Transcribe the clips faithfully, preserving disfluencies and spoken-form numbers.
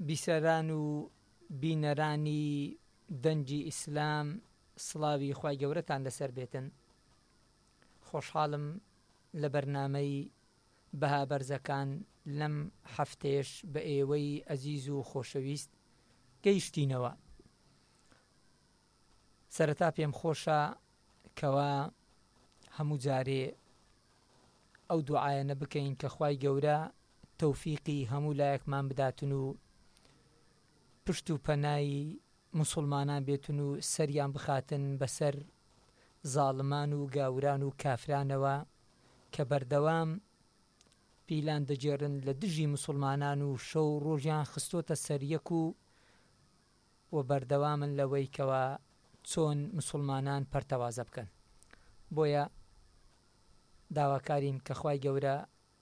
بیسەران و بینەرانی دەنجی ئیسلام، سڵاوی خوای گەورەتان لەسەر بێتن. خۆشحاڵم لە بەرنامەی بەها بەرزەکان لەم هەفتەیەش بە ئێوەی ئەزیز و خۆشەویست گەیشتینەوە. سەرەتا پێم خۆشە کەوا هەموو جارێ ئەو دوعایەنە بکەین کە خوای گەورە تەوفیقی هەموو لایەکمان بداتن و پشت و پەنای موسڵمانان بێتن و سەریان بخاتن بەسەر زاڵمان و گاوران و کافرانەوە کە بەردەوام پیلان دەجێڕن لە دژی موسڵمانان و شەو ڕۆژیان خستۆتە سەریەک و و بەردەوامن لەوەی کەوە چۆن موسڵمانان پەرتەوازە بکەن. بۆیە داواکارین کە خوای گەورە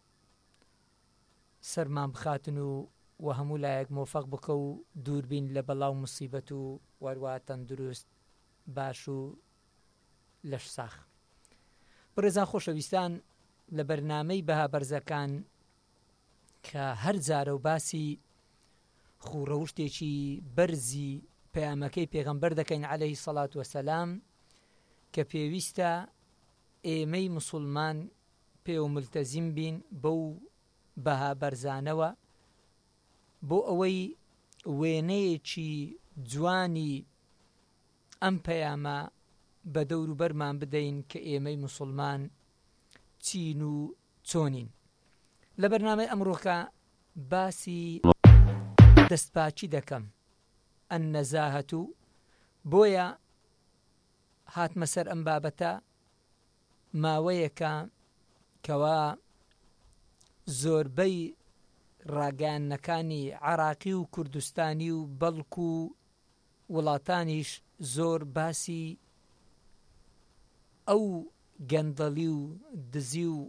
سەرمان بخاتن و و هەموو لایەک مۆفەق بکە و دووربین لە بەڵاو موسیبەت و وەروە تەندروست باش و لەش ساخ. بەڕێزان خۆشەویستان، لە بەرنامەی بەها بەرزەکان کە هەر جارە و باسی خوڕەوشتێکی بەرزی پەیامەکەی پێغەمبەر دەکەین عەلەیهی سەڵات وەسەلام کە پێویستە ئێمەی موسڵمان پێ و ملتەزیم بین بەو بەها بەرزانەوە بۆ ئەوەی وێنەیەکی جوانی ئەم پەیامە بە دەور و بەرمان بدەین کە ئێمەی موسڵمان چین و چۆنین. لە بەرنامەی ئەمڕۆکە باسی دەستپاچی دەکەم، ئەن نەزاهەت و بۆیە هاتمە سەر ئەم بابەتە ماوەیەکە کەوا زۆربەی ڕاگەیاندنەکانی عێراقی و کوردستانی و بەڵک و وڵاتانیش زۆر باسی ئەو گەندەڵی و دزی و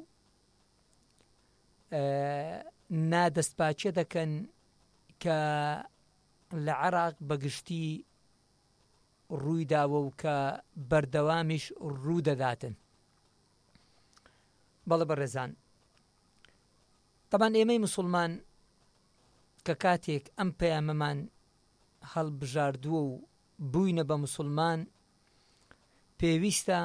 نادەستپاچە دەکەن کە لە عێراق بەگشتی ڕوویداوە و کە بەردەوامیش ڕوو دەداتن. بەڵێ بەڕێزان، تەبان ئێمەی موسڵمان کە کاتێک ئەم پەیامەمان هەڵبژاردووە و بووینە بە موسڵمان پێویستە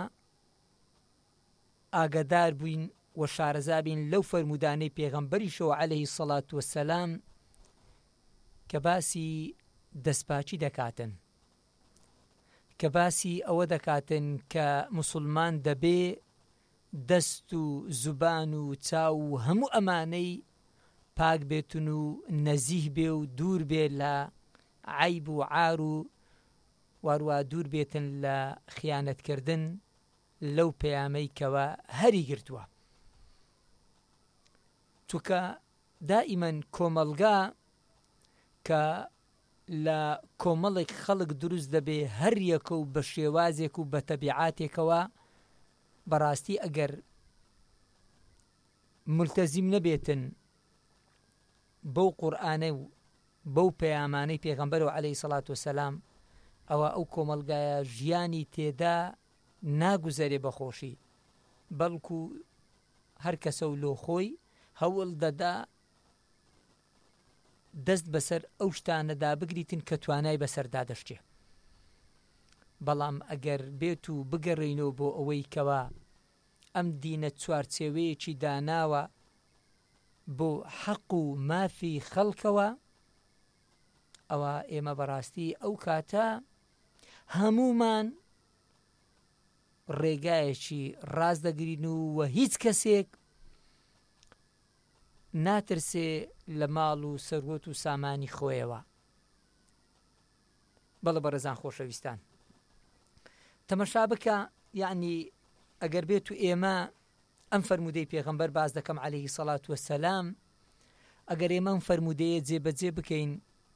ئاگادار بووین و شارەزابین لەو فەرمودانەی پێغەمبەریشەوە عەلەیهی سەڵات وەسەلام کە باسی دەستپاچی دەکاتن، کە باسی ئەوە دەکاتن کە موسڵمان دەبێ دەست و زوبان و چاو و هەموو ئەمانەی پاک بێتن و نەزیه بێ و دوور بێ لە عیب و عار و وارووا دوور بێتن لە خیانەتکردن لەو پەیامەی کەوە هەری گرتووە. چونکە دائیمەن کۆمەلگا کە لە کۆمەڵێک خەڵک دروست دەبێ هەر یەکە و بە شێوازێک و بە تەبیعاتێکەوە بەڕاستی ئەگەر ملتەزیم نەبێتن بەو قورئانە و بەو پەیامانەی پێغەمبەرەوە عەلەیهی سەڵات وەسەلام ئەوە ئەو کۆمەلگایە ژیانی تێدا ناگوزەرێ بەخۆشی، بەڵکو هەر کەسە و لۆ خۆی هەوڵ دەدا دەست بەسەر ئەو شتانەدا بگریتن کە توانای بەسەردا دەشتێ. بەڵام ئەگەر بێت و بگەڕێنەوە بۆ ئەوەی کەوا ئەم دینە چوارچێوەیەکی داناوە بۆ حەق و مافی خەڵکەوە، ئەوە ئێمە بەڕاستی ئەو کاتە هەمومان ڕێگایەکی ڕاست دەگرین و هیچ کەسێک ناترسێ لە ماڵ و سەروەت و سامانی خۆیەوە. بەڵێ بەڕێزان خۆشەویستان، تەمەشا بکە، یعنی ئەگەر بێت و ئێمە ئەم فەرمودەی پێغەمبەر باز دەکەم عەلەیهی سەڵات وەسەلام، ئەگەر ئێمە ئەم فەرمودەیە جێبەجێ بکەین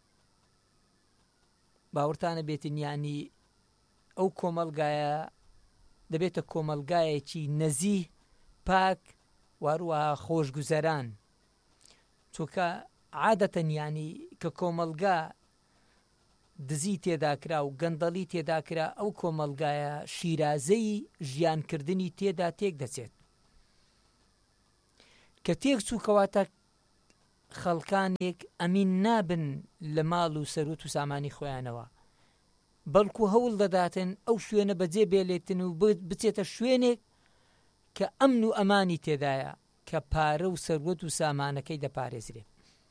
باوەڕتانە بێتن یعنی ئەو کۆمەلگایە دەبێتە کۆمەلگایەکی نەزیه، پاک، واروها خۆشگوزەران. چونکە عادەتەن یعنی کە کۆمەلگا دزی تێدا کرا و گەندەڵی تێدا کرا ئەو کۆمەلگایە شیرازەی ژیانکردنی تێدا تێک دەچێت. کە تێک چوو کەواتە خەڵکانێک ئەمین نابن لە ماڵ و سەروت و سامانی خۆیانەوە، بەڵکو هەوڵ دەداتن ئەو شوێنە بەجێ بێلێتن و بچێتە شوێنێک کە ئەمن و ئەمانی تێدایە، کە پارە و سەروەت و سامانەکەی دەپارێزرێ.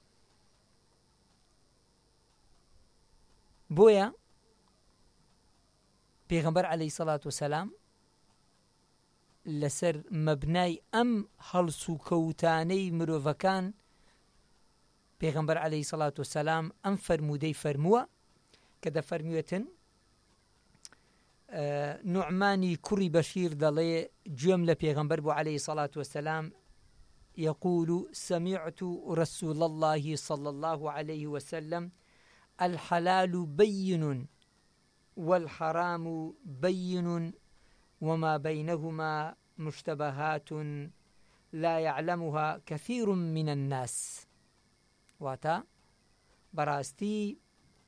بۆیە پێغەمبەر عەلەیهی سەڵات وسەلام لەسەر مەبنای ئەم هەڵس و کەوتانەی مرۆڤەکان پێغەمبەر عەلەیهی سەڵات وسەلام ئەم فەرموودەی فەرمووە کە دەفەرموێتن نوعمانی کوڕی بەشیر دەڵێ گوێم لە پێغەمبەر بوو عەلەیهی سەڵات وسەلام يقول سمعت رسول الله صلى الله عليه وسلم الحلال بين والحرام بين وما بينهما مشتبهات لا يعلمها كثير من الناس. واتا براستي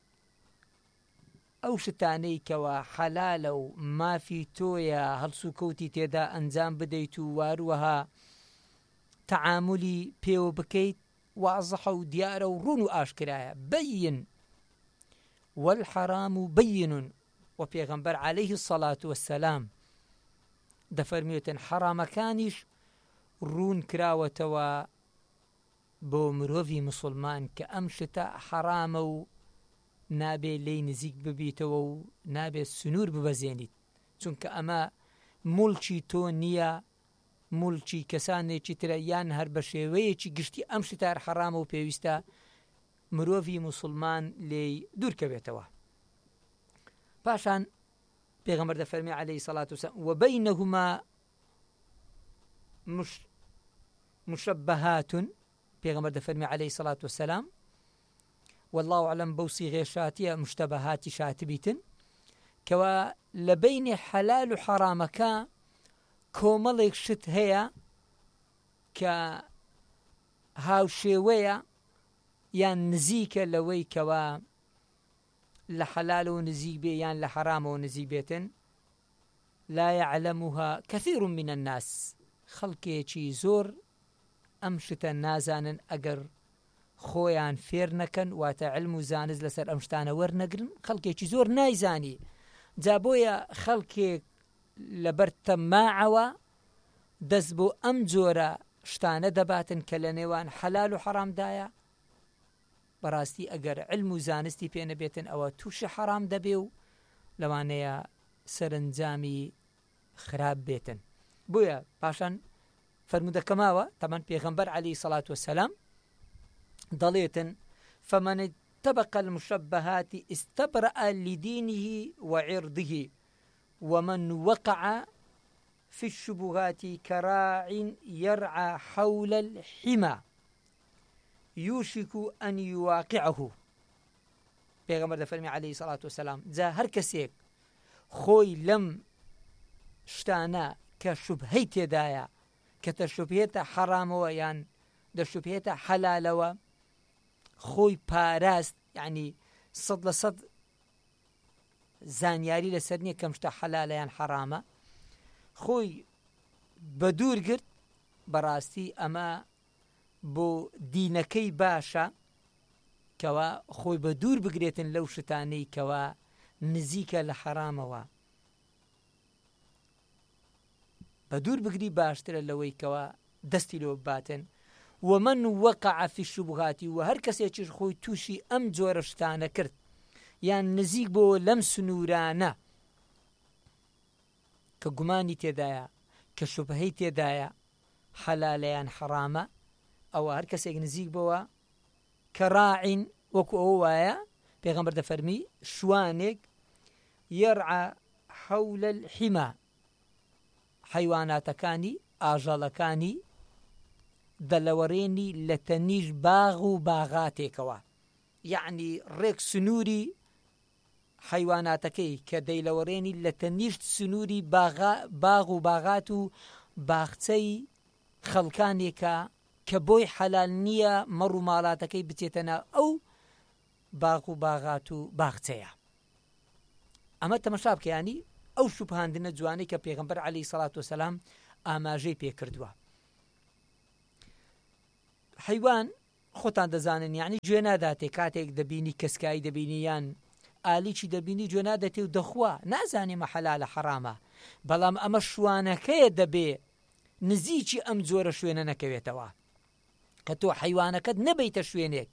ئەو شتانەی کەوا حەلالە و مافی تۆیە هەڵس و کەوتی تێدا ئەنجام بدەیت و واروەها تەعاملی پێوە بکەیت وازەحە و دیارە و ڕوون و ئاشکرایە. بەین والحرام بین و پێغەمبەر عەلەیهی الصەڵات وەسسەلام دەفەرموێتن حەرامەکانیش ڕوون کراوەتەوە بۆ مرۆڤی مسلمان کە ئەم شتە حەرامە و نابێ لێی نزیک ببیتەوە و نابێت سنوور ببەزێنیت، چونکە ئەمە موڵکی تۆ نییە، موڵکی کەسانێکی ترە، یان هەر بە شێوەیەکی گشتی ئەم شتار حەرامە و پێویستە مرۆڤی مسلمان لێی دوورکەوێتەوە. پاشان پێغەمبەر دەفەرمێ عەلەیهی سەڵات وسەلام وبەینەهوما مش مشەبەهاتون، پێغەمبەر دەفەرمێ عەلەیهی سەڵات وسەلام والله أعلم بوسي غير شاتية مشتبهاتي شاتبيتن كوا لبين حلال وحرامك كوملك شت هيا ك هاو شوية يان نزيك لوي كوا لحلال ونزيك بي يان لحرام ونزيك بيتن لا يعلمها كثير من الناس. خلقي چي زور أمشتا نازانا أقر خۆیان فێر نەکەن، واتە علم و زانست لەسەر ئەم شتانە وەرنەگرن، خەڵکێکی زۆر نایزانی. جا بۆیە خەڵکێک لەبەر تەماعەوە دەست بۆ ئەم جۆرە شتانە دەباتن کە لە نێوان حەلال و حەرامدایە. بەڕاستی ئەگەر علم و زانستی پێ نەبێتن ئەوە تووشی حەرام دەبێ و لەوانەیە سەرنجامی خراپ بێتن. بۆیە پاشان فەرمودەکەماوە تەمان پێغەمبەر عەلەیهی سەڵات وەسسەلام ضليتن فمن اتبق المشبهات استبرأ لدينه وعرضه ومن وقع في الشبهات كراع يرعى حول الحمى يوشك أن يواقعه. پیغمبر فرمي عليه الصلاة والسلام جا هر کسیک خوی لم شتانا كشبهي تدايا كتشبهيت حرام ويان دشبهيت حلال و خوی پاراست، یعنی صد لصد زانیاری لەسەر نییە کەم شتە حەلالە یان حەرامە، خۆی بەدوور گرت. بەڕاستی ئەمە بۆ دینەکەی باشە کەوا خۆی بەدوور بگرێتن لەو شتانەی کەوا نزیکە لە حەرامەوە، بەدوور بگری باشترە لەوەی کەوا دەستی لۆ بباتن. ومن وقع في الشبهات و هەر کەسێکیش خۆی تووشی ئەم جۆرە شتانە کرد یان نزیک بۆ لەم سنوورانە کە گومانی تێدایە کە شوبهەی تێدایە حەلالە یان حەرامە، ئەوە هەر کەسێک نزیک بەوە کە ڕاعین وەکو ئەوە وایە پێغەمبەر دەفەرمی شوانێک یەرعە حەولە الحیما، حەیواناتەکانی ئاژەڵەکانی دەلەوەڕێنی لە تەنیش باغ و باغاتێکەوە، یعنی ڕێک سنووری حەیواناتەکەی کە دەیلەوەڕێنی لە تەنیشت سنووری باغ و باغات و باخچەی خەڵکانێکە کە بۆی حەلال نییە مەڕ و ماڵاتەکەی بچێتەنە ئەو باغ و باغات و باخچەیە. ئەمە تەمەشا بکەیانی ئەو شوبهاندنە جوانەی کە پێغەمبەر عەلەیهی سەڵات وەسەلام ئاماژەی پێ کردووە. حیوان خۆتان دەزانن یعنی گوێ ناداتێ کاتێک دەبینی کەسکایی دەبینی یان ئالیچی دەبینی گوێ نادەتێ و دەخوا نازانێمە حەلالە حەرامە بەڵام ئەمە شوانەکەیە دەبێ نزیکی ئەم جۆرە شوێنە نەکەوێتەوە کە تۆ حەیوانەکەت نەبیتە شوێنێک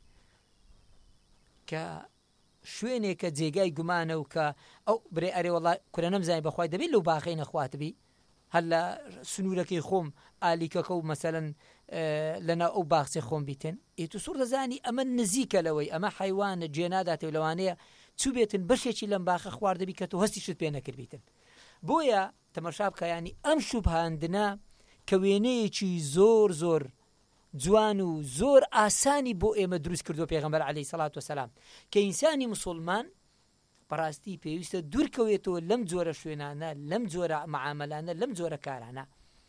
کە شوێنێکە جێگای گومانە و کە ئەو برێ ئەرێ وەڵای کورە نەمزانی بەخوای دەبێت لەو باخەی نەخواتبی هەر لە سنوورەکەی خۆم ئالیکەکە و مەسەلەن لەنا ئەو باخچێ خۆم بیتن ئیت و سوور دەزانی ئەمە نزیکە لەوەی ئەمە حیوانە گوێ ناداتێ و لەوانەیە چوو بێتن بەشێکی لەم باخە خواردەبی کە تۆ هەستی شت پێ نەکردبیتن بۆیە تەمەشا بکە ینی ئەم شوبهاندنە کە وێنەیەکی زۆر زۆر جوان و زۆر ئاسانی بۆ ئێمە دروست کردو پێغەمبەر عەلەیهی سەڵات وسەلام کە ئینسانی موسڵمان بەڕاستی پێویستە دوورکەوێتەوە لەم جۆرە شوێنانە لەم جۆرە مەعامەلانە لەم جۆرە کارانە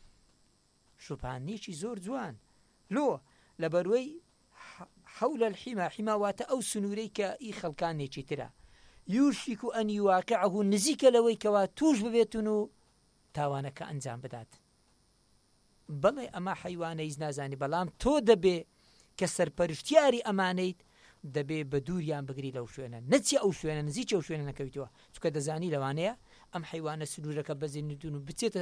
شوبهاندنێکی زۆر جوان لۆ لەبەروەی حەولە الحیمە حیماواتە ئەو سنوورەی کە ئی خەڵکانێکی ترە یوشک ئەن یواقعه نزیکە لەوەی کەوا توش ببێتن و تاوانەکە ئەنجام بدات بەڵێ ئەمە حیوانە هیچ نازانی بەڵام تۆ دەبێ کە سەرپەرشتیاری ئەمانەیت دەبێ بە دووریان بگری لەو شوێنە نەچی ئەو شوێنە نزیکی ئەو شوێنە نەکەویتەوە چونکە دەزانی لەوانەیە ئەم حیوانە سنوورەکە بەزێنتون و بچێتە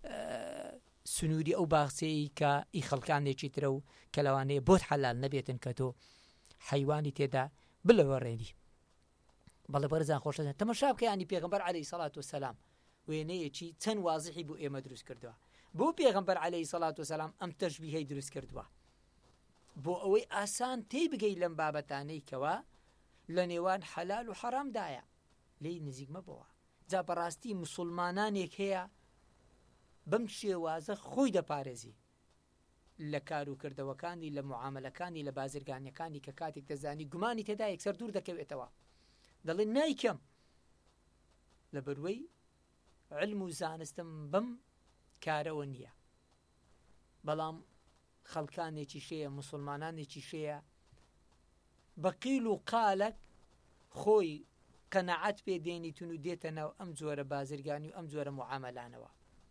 سنووری ئەو باخچەی کە ئی خەڵکانێکی ترە و کە لەوانەیە بۆت حەلال نەبێتن کە تۆ حیوانی تێدا بلەوەڕێنی بەڵێ بەرزان خۆشە تەمەشا بکە ینی پێغەمبەر عەلەیهی سەڵات وسەلام وێنەیەکی چەند وازحی بۆ ئێمە دروست کردووە بۆ پێغەمبەر عەلەیهی سەڵات وسەلام ئەم تەشبیهەی دروست کردووە بۆ ئەوەی ئاسان تێی بگەی لەم بابەتانەی کەوە لە نێوان حەلال و حەرامدایە لێی نزیک مەبەوە جا بەڕاستی موسڵمانانێک هەیە بەم شێوازە خۆی دەپارێزی لە کار و کردەوەکانی لە معاملەکانی لە بازرگانیەکانی کە کاتێک دەزانی گومانی تێدا یەکسەر دوور دەکەوێتەوە دەڵێن نایکەم لە بەروەی علم و زانستم بەم کارەوە نییە بەڵام خەڵکانێکی شەیە موسڵمانانێکی شەیە بەقیل و قالک خۆی قەنەعەت پێ دێنیتون و دێتە ناو ئەم جۆرە بازرگانی و ئەم جۆرە معاملانەوە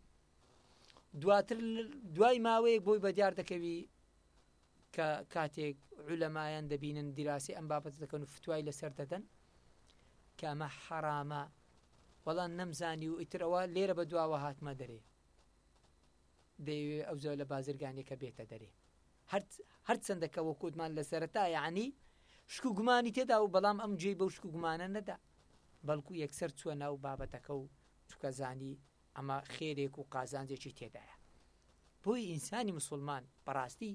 دواتر دوای ماوەیەک بۆی بەدیار دەکەوی کە کاتێک عولەمایان دەبینن دیراسی ئەم بابەت دەکەن و فتوای لەسەر دەدەن کە ئەمە حەرامە وەڵام نەمزانی و ئیترەوە لێرە بە دواوە هاتمە دەرێ دەیەوێ ئەو زۆر لە بازرگانێکە بێتە دەرێ هەر چەندەکە وەکوتمان لە سەرەتا یعنی شک و گومانی تێدا و بەڵام ئەم جێی بەو شک و گومانە نەدا بەڵکو یەکسەر چووە ناو بابەتەکە و چکە زانی ئەمە خێرێک و قازانجێکی تێدایە بۆی ئینسانی موسڵمان بەڕاستی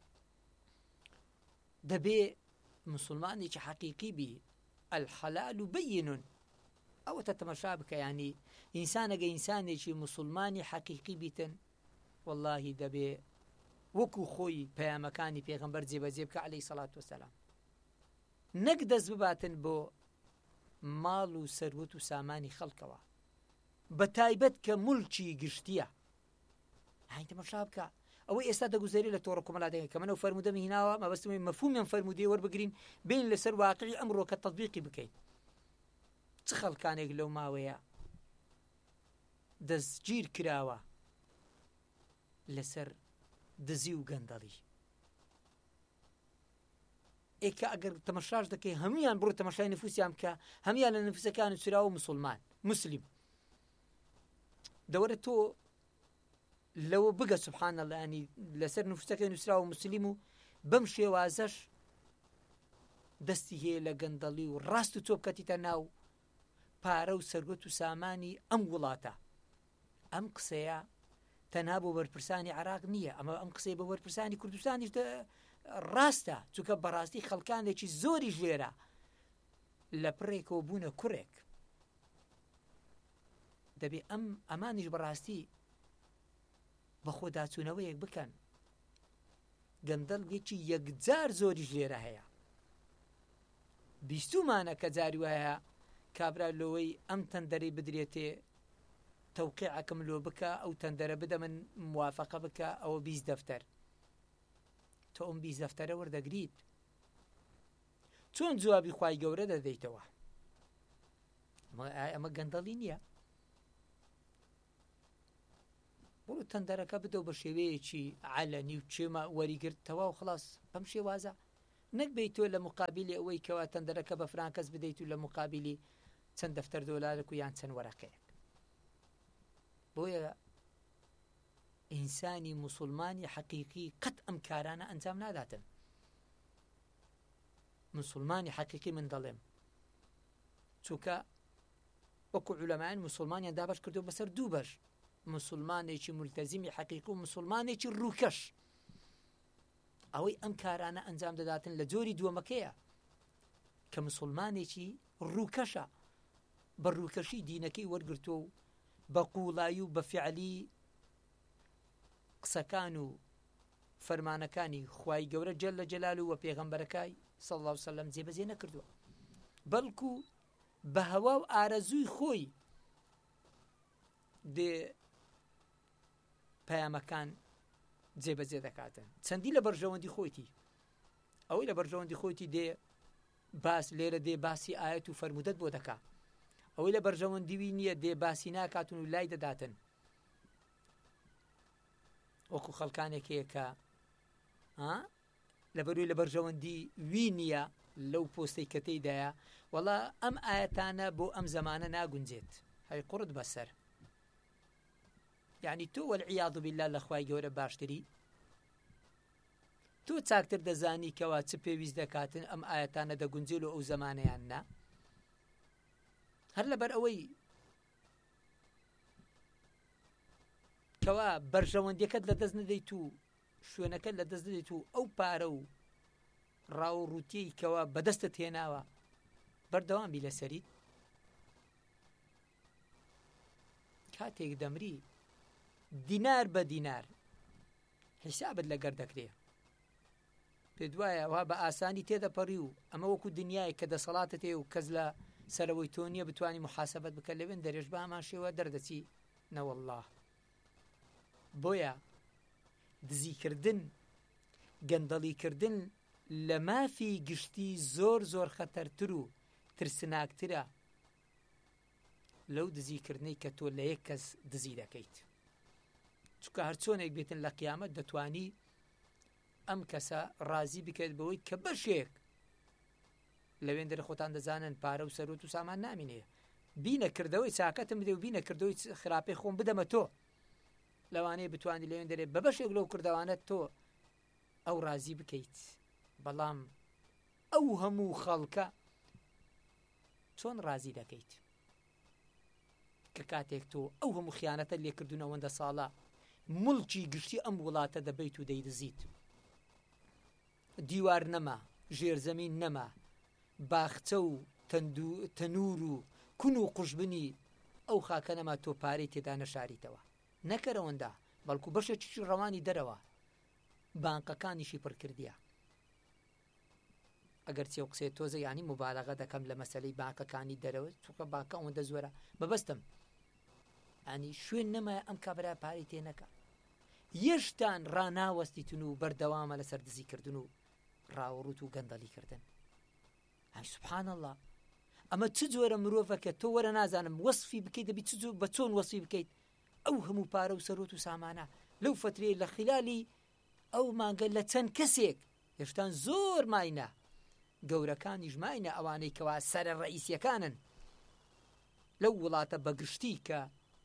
دەبێ موسڵمانێکی حەقیقی بی الحەلال بەیینون ئەوەتە تەمەشا بکە ینی ئینسانەگە ئینسانێکی موسڵمانی حەقیقی بیتن واللهی دەبێ وەکو خۆی پەیامەکانی پێغەمبەر جێبەجێ بکە عەلەیهی سەڵات وسەلام نەک دەست بباتن بۆ ماڵ و سەروەت و سامانی خەڵکەوە بە تایبەت کە موڵکی گشتیە هاین تەمەشا بکە ئەوەی ئێستا دەگوزێری لە تۆڕە کۆمەڵاتەکە کە منە و فەرموودەمی هیناوە مەبەستمی مەفهومیان فەرموودەی وەربگرین بین لەسەر واقعی ئەمڕۆ کە تەطبیقی بکەین چ خەڵکانێک لەو ماوەیە دەستگیر کراوە لەسەر دزی و گەندەڵی ئێکە ئەگەر تەمەشاش دەکەی هەمویان بڕۆ تەمەشای نفوسیان بکە هەمویان لە نفوسەکان و چراوە موسڵمان مسلم دەوەرە تۆ لەوە بگە سوبحان الله ینی لەسەر نفوسەکەی نووسراوە مسلم و بەم شێوازەش دەستی هەیە لە گەندەڵی و ڕاست و تۆ بکەتیتە ناو پارە و سەروەت و سامانی ئەم وڵاتە ئەم قسەیە تەنها بۆ وەرپرسانی عێراق نییە ئەمە ئەم قسەی بە وەرپرسانی کوردستانیش ڕاستە چونکە بەڕاستی خەڵکانێکی زۆری ژێرە لە پڕێکەوە بوونە کوڕێک دەبێ ئەم ئەمانیش بەڕاستی بە خۆداچوونەوەیەک بکەن گەندەڵێکی یەکجار زۆری ژێرە هەیە بیستومانە کە جاری وایە کابرا لەوەی ئەم تەندەرەی بدرێتێ تەوقیعەکەم لۆ بکە ئەو تەندەرە بدە من موافقە بکە ئەوە بیست دەفتەر تۆ ئەم بیست دەفتەرە وەردەگریت چۆن جوابی خوای گەورە دەدەیتەوە ئەمە گەندەڵی نییە بۆ تەندەرەکە بدە و بە شێوەیەکی عەلەنی و چێمە وەریگرتەوە و خلاص بەم شێوازە نەک بیت تۆ لە مقابلی ئەوەی کەوا تەندەرەکە بە فرانکەس بدەیت و لە مقابلی چەند دەفتەر دۆلارێک و یان چەند وەرەقەیەک. بۆیە ئینسانی موسڵمانی حەقیقی قەت ئەم کارانە ئەنجام ناداتن. مسلمانی حەقیقی من دەڵێم چونکە وەکو عولەمایان موسڵمانیان دابەش کردو بەسەر دوو بەش، مسلمانێکی مولتەزیمی حەقیقی و مسلمانێکی ڕووکەش. ئەوەی ئەم کارانە ئەنجام دەداتن لە جۆری دووەمەکەیە کە مسلمانێکی ڕووکەشە، بە ڕووکەشی دینەکەی وەرگرتو و بە قوڵایی و بە فیعلی قسەکان و فەرمانەکانی خوای گەورە جەل لە جەلال و وە پێغەمبەرەکەی صلی الله علیه وسلم جێبەجێ نەکردووە، بەڵکو بە هەوا و ئارەزووی خۆی دێ پەیامەکان جێبەجێ دەکاتن. چەندی لە بەرژەوەندی خۆیتی، ئەوەی لە بەرژەوەندی خۆیتی دێ باس لێرە دێ باسی ئاەت و فەرمودەت بۆ دەکا، ئەوەی لە بەرژەوەندیوی نییە دێ باسی ناکاتون و لای دەداتن. وەکو خەڵکانێکەیە کە لە بەروی لە بەرژەوەندی وی نییە لەو پۆستەی کە تێیدایە وەڵا ئەم ئاەتانە بۆ ئەم زەمانە ناگونجێت، هەی قوڕت بەسەر. یعنی تۆ وەالعیاذ بالله لە خوای گەورە باشتری، تۆ چاکتر دەزانی کەوا چ پێویست دەکاتن ئەم ئاەتانە دەگونجێت و ئەو زەمانەیان نا. هەر لەبەر ئەوەی کەوا بەرژەوەندیەکەت لە دەست نەدەیت و شوێنەکەت لە دەست دەدەیت و ئەو پارە و ڕاو ڕووتی کەوا بەدەستت هێناوە بەردەوامی لەسەریت، کاتێک دەمری دینار بە دینار حیسابت لەگەر دەکرێ، پێ دوایە وا بە ئاسانی تێدەپەڕی و ئەمە وەکو دنیای کە دەسەڵاتت هەیە و کەس لە سەرەوەی تۆ نییە بتوانانی محاسبەت بکە لەوێن دەرێژ بە هەمان شێوە دەردەچی نەوەڵڵاه. بۆیە دزیکردن گەندەڵیکردن لە مافی گشتی زۆر زۆر خەتەرتر و ترسناکترە لەو دزیکردنەی کە تۆ لە یەک کەس دزی دەکەیت، چونکە هەر چۆنێک بێتن لە قیامەت دەتوانی ئەم کەسە ڕازی بکەیت بەوەی کە بەشێک لەوێن دەرە خۆتان دەزانن پارە و سەرۆت و سامان نامینەیە، بینە کردەوەی چاکەتم بدە و بینە کردەوەی خراپەی خۆم بدەمە تۆ، لەوانەیە بتوانانی لەوێن دەرێت بە بەشێک لەو کردەوانەت تۆ ئەو ڕازی بکەیت. بەڵام ئەو هەموو خەڵکە چۆن ڕازی دەکەیت کە کاتێک تۆ ئەو هەموو خیانەتە لێکردون ئەوەندە ساڵە مڵکی گشتی ئەم وڵاتە دەبیت و دەیدزیت، دیوار نەما، ژێرزەمین نەما، باخچە و تەنور و کون و قوشبنی ئەو خاکە نەما تۆ پارەی تێدا نەشاریتەوە، نەکەرەوەندا بەڵکو بەشێکی ڕەوانی دەرەوە بانقەکانیشی پڕکردیە. ئەگەر چێ قسێت تۆزە ینی مبالەغە دەکەم لە مەسەلەی بانکەکانی دەرەوە چونکە باکە ئەوەندە زۆرە بەبەستم ینی شوێن نەمایە ئەم کابرا پارەی تێ نەکە، یەشتان ڕناوەستیتون و بەردەوامە لەسەر دزیکردن و ڕاوەڕوت و گەندەڵیکردن. ئای سوبحان الله، ئەمە چ جۆرە مرۆڤەکە تۆ وەرە نازانم وەصفی بکەیت دەبی بە چۆن وەصفی بکەیت ئەو هەموو پارە و سەرۆت و سامانە لەو فترەیە لە خلالی ئەو مانگە لە چەند کەسێک هێشتان زۆر ماینە گەورەکانی ژماینە ئەوانەی کەوا سەرە ڕئیسیەکانن لەو وڵاتە بەگشتی کە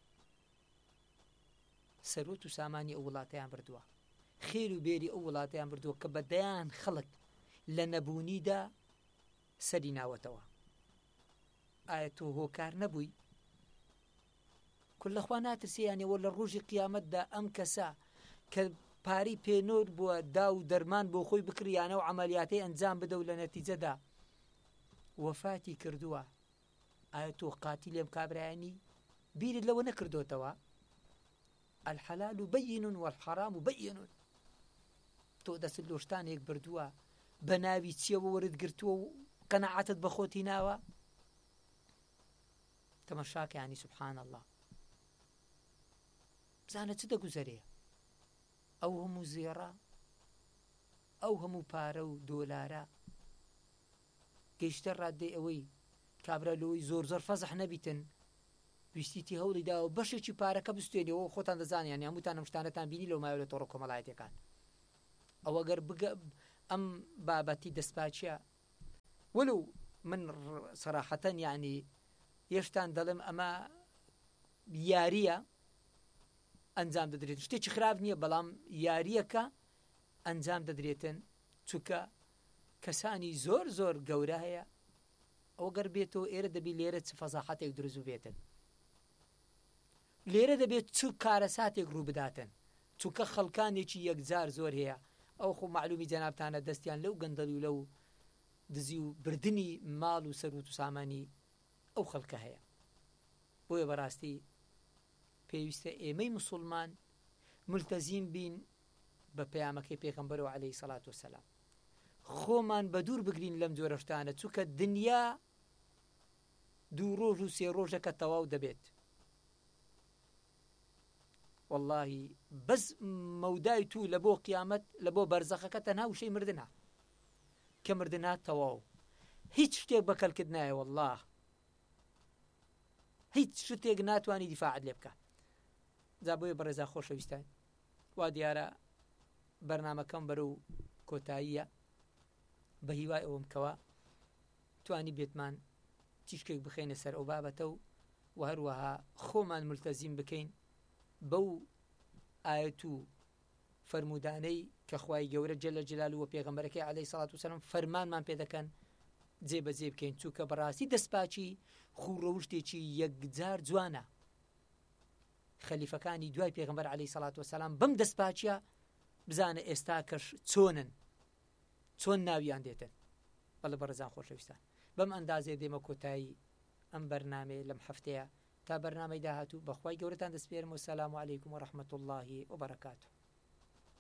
سەرۆت و سامانی ئەو وڵاتیان بردووە، خێر و بێری ئەو وڵاتیان بردووە کە بەدەیان خەڵک لە نەبوونیدا سەری ناوەتەوە. ئایا تۆ هۆکار نەبووی؟ کول لەخوا ناترسیانەوە لە ڕۆژی قیامەتدا ئەم کەسە کە پاری پێنۆر بووە دا و دەرمان بۆ خۆی بکریانە و عملیاتی ئەنجام بدە و لە نەتیجەدا وەفاتی کردووە، ئایا تۆ قاتی لێم کابرایانی بیرت لەوە نەکردوتەوە؟ الحەلال بەین والحەرام بەین، تۆ دەست لۆشتانێک بردووە بە ناوی چیەوە وەرت گرتووە و قەنەعەتت بە خۆتی ناوە؟ تەمەشاکە ینی سوبحان الله، بزانە چ دەگوزەرێ ئەو هەموو زێڕە ئەو هەموو پارە و دۆلارە گەیشتە ڕادەی ئەوەی کابرا لەوەی زۆر زۆر فەزح نەبیتن ویستیتی هەوڵی داوە بەشێکی پارەکە بستێنەوە خۆتان دەزانیان هەمووتان ئەم شتانەتان بینی لەو مایە لە تۆڕە کۆمەڵایەتەکان. ئەوە گەر ئەم بابەتی دەستپاچیە وەلو من سەراحەتەن یعنی هێشتان دەڵێم ئەمە یاریە ئەنجام دەدرێت شتێکی خراپ نییە بەڵام یاریەکە ئەنجام دەدرێتن چونکە کەسانی زۆر زۆر گەورە هەیە ئەو گەر بێتەوە ئێرە دەبی لێرە چ فەزاحەتێک دروست بێتن لێرە دەبێت چ کارەساتێک ڕوو بداتن چونکە خەڵکانێکی یەکجار زۆر هەیە ئەو خۆ معلومی جەنابتانە دەستیان لەو گەندەڵی و لەو دزی و بردننی ماڵ و سەروت و سامانی ئەو خەڵکە هەیە بۆیە بەڕاستی پێویستە ئێمەی موسڵمان ملتەزیم بین بە پەیامەکەی پێغەمبەرەوە عەلەیهی سەڵات وەسەلام خۆمان بە دوور بگرین لەم جۆرە شتانە چونکە دنیا دوو ڕۆژ و سێ ڕۆژەکە تەواو دەبێت واللهی بەس مەودای تو لە بۆ قیامەت لە بۆ بەرزەخەکە تەنها وشەی مردنە کە مردنە تەواو هیچ شتێک بەکەلکرد نایە والله هیچ شتێک ناتوانانی دیفاعت لێ بکە جا بۆیە بەڕێزا خۆشەویستان وا دیارە بەرنامەکەم بەرەو کۆتاییە بە هیوای ئەوم کەوە توانی بێتمان تیشکێک بخێنە سەر ئەو بابەتە و و هەروەها خۆمان ملتەزیم بکەین بەو ئایەت و فەرمودانەی کە خوای گەورە جەلە جەلالوهو و پێغەمبەرەکەی عەلەیهی سەڵات وسەلام فەرمانمان پێ دەکەن جێبەجێ بکەین چونکە بەڕاستی دەستپاچی خوڕەوشتێکی یەکجار جوانە خەلیفەکانی دوای پێغەمبەر عەلەیهی سەڵات وسەلام بەم دەستپاچیە بزانە ئێستا کەش چۆنن چۆن ناویان دێتن بەڵێ بەڕێزان خۆشەویستان بەم ئەندازێ دێمە کۆتایی ئەم بەرنامەیە لەم هەفتەیە تا بەرنامەی داهاتوو بەخوای گەورەتان دەسپێرم و سەلام عەلەیکوم و ڕەحمەتوڵڵاهی وبەرەکاتوه.